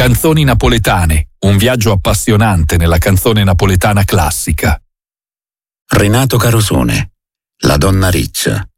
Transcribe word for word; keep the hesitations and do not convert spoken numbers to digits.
Canzoni napoletane, un viaggio appassionante nella canzone napoletana classica. Renato Carosone, La donna riccia.